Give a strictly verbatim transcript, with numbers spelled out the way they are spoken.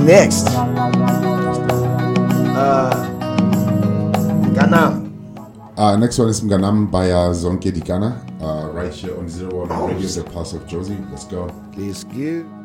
next? Uh, Ganam. Uh, next one is Mganam by uh, Zonke Dikana, uh, right here on Zero One Radio, the Pulse of Josie. Let's go. Let's give.